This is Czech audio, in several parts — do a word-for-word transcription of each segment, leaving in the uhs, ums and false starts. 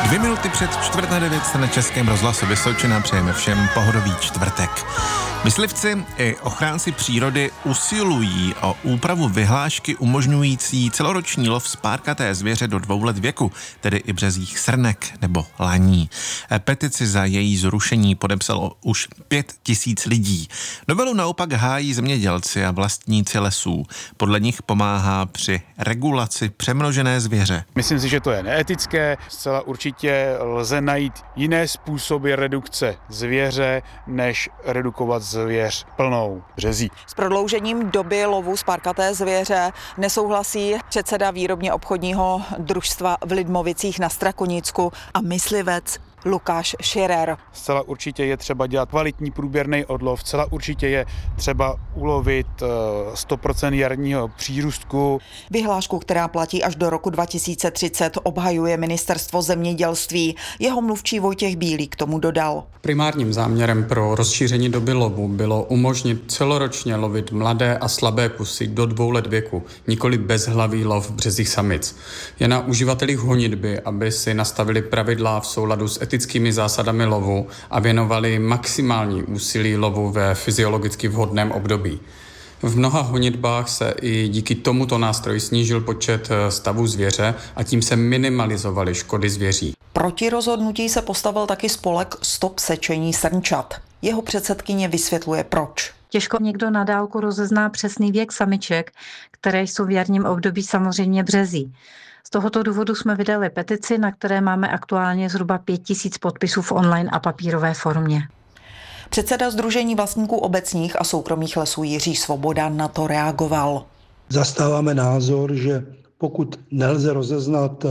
Dvě minuty před čtvrt na devět jste na Českém rozhlasu Vysočina, přejeme všem pohodový čtvrtek. Myslivci i ochránci přírody usilují o úpravu vyhlášky umožňující celoroční lov spárkaté zvěře do dvou let věku, tedy i březích srnek nebo laní. Petici za její zrušení podepsalo už pět tisíc lidí. Novelu naopak hájí zemědělci a vlastníci lesů. Podle nich pomáhá při regulaci přemnožené zvěře. Myslím si, že to je neetické. Zcela určitě lze najít jiné způsoby redukce zvěře, než redukovat zvěř plnou březí. S prodloužením doby lovu spárkaté zvěře nesouhlasí předseda výrobně obchodního družstva v Lidmovicích na Strakonicku a myslivec Lukáš Širer. Zcela určitě je třeba dělat kvalitní průběrný odlov, zcela určitě je třeba ulovit sto procent jarního přírůstku. Vyhlášku, která platí až do roku dva tisíce třicet, obhajuje ministerstvo zemědělství. Jeho mluvčí Vojtěch Bílý k tomu dodal. Primárním záměrem pro rozšíření doby lovu bylo umožnit celoročně lovit mladé a slabé kusy do dvou let věku, nikoli bezhlavý lov v březích samic. Je na uživatelích honitby, aby si nastavili pravidla v souladu s etickými zásadami lovu a věnovali maximální úsilí lovu ve fyziologicky vhodném období. V mnoha honitbách se i díky tomuto nástroji snížil počet stavů zvěře a tím se minimalizovaly škody zvěří. Proti rozhodnutí se postavil taky spolek Stop sečení srnčat. Jeho předsedkyně vysvětluje proč. Těžko někdo na dálku rozezná přesný věk samiček, které jsou v jarním období samozřejmě březí. Z tohoto důvodu jsme vydali petici, na které máme aktuálně zhruba pět tisíc podpisů v online a papírové formě. Předseda Sdružení vlastníků obecních a soukromých lesů Jiří Svoboda na to reagoval. Zastáváme názor, že pokud nelze rozeznat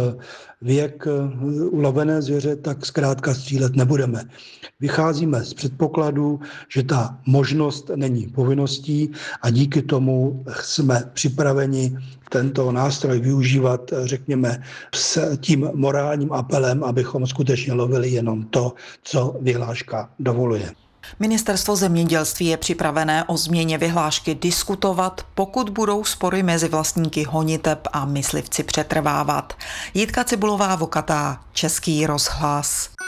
věk ulovené zvěře, tak zkrátka střílet nebudeme. Vycházíme z předpokladu, že ta možnost není povinností a díky tomu jsme připraveni tento nástroj využívat, řekněme, s tím morálním apelem, abychom skutečně lovili jenom to, co vyhláška dovoluje. Ministerstvo zemědělství je připravené o změně vyhlášky diskutovat, pokud budou spory mezi vlastníky honiteb a myslivci přetrvávat. Jitka Cibulová Vokatá, Český rozhlas.